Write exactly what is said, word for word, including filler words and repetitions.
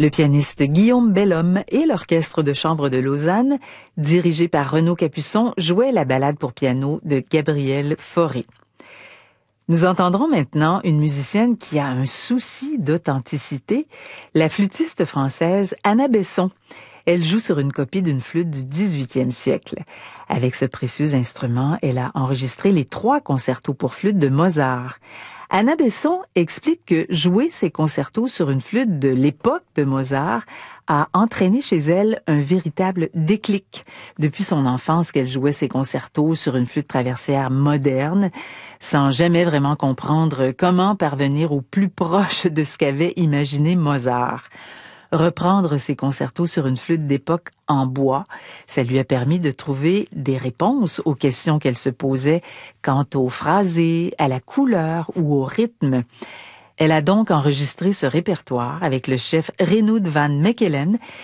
Le pianiste Guillaume Bellhomme et l'Orchestre de chambre de Lausanne, dirigé par Renaud Capuçon, jouaient la ballade pour piano de Gabriel Fauré. Nous entendrons maintenant une musicienne qui a un souci d'authenticité, la flûtiste française Anna Besson. Elle joue sur une copie d'une flûte du dix-huitième siècle. Avec ce précieux instrument, elle a enregistré les trois concertos pour flûte de Mozart. Anna Besson explique que jouer ces concertos sur une flûte de l'époque de Mozart a entraîné chez elle un véritable déclic. Depuis son enfance qu'elle jouait ses concertos sur une flûte traversière moderne, sans jamais vraiment comprendre comment parvenir au plus proche de ce qu'avait imaginé Mozart. Reprendre ses concertos sur une flûte d'époque en bois, ça lui a permis de trouver des réponses aux questions qu'elle se posait quant au phrasé, à la couleur ou au rythme. Elle a donc enregistré ce répertoire avec le chef Reinoud van Mechelen